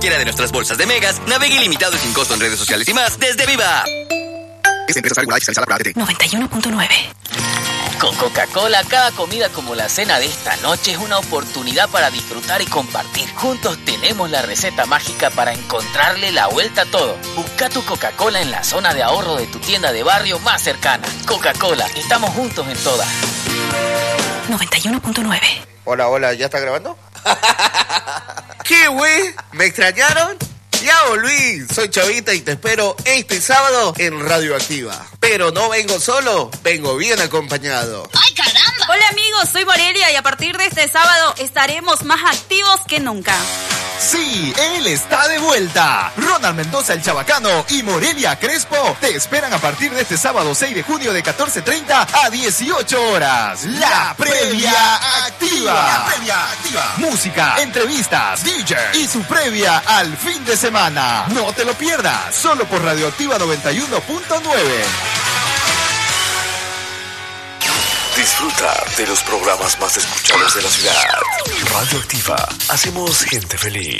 Cualquiera de nuestras bolsas de megas, navegue ilimitado y sin costo en redes sociales y más desde Viva. Esta empresa regulada y fiscalizada por ATT. 91.9. Con Coca-Cola, cada comida como la cena de esta noche es una oportunidad para disfrutar y compartir. Juntos tenemos la receta mágica para encontrarle la vuelta a todo. Busca tu Coca-Cola en la zona de ahorro de tu tienda de barrio más cercana. Coca-Cola, estamos juntos en todas. 91.9. Hola, ¿ya está grabando? ¿Qué, güey? ¿Me extrañaron? Ya volví, soy Chavita y te espero este sábado en Radioactiva. Pero no vengo solo, vengo bien acompañado. ¡Ay, caramba! Hola amigos, soy Morelia y a partir de este sábado estaremos más activos que nunca. Sí, él está de vuelta. Ronald Mendoza el Chabacano y Morelia Crespo te esperan a partir de este sábado 6 de junio de 14:30 a 18 horas. La Previa Activa. La Previa Activa. Música, entrevistas, DJ y su previa al fin de semana. No te lo pierdas, solo por Radioactiva 91.9. Disfruta de los programas más escuchados de la ciudad. Radioactiva, hacemos gente feliz.